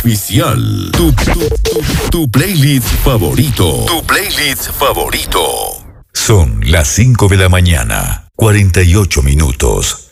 oficial. Tu playlist favorito. Tu playlist favorito. Son las 5 de la mañana, 48 minutos.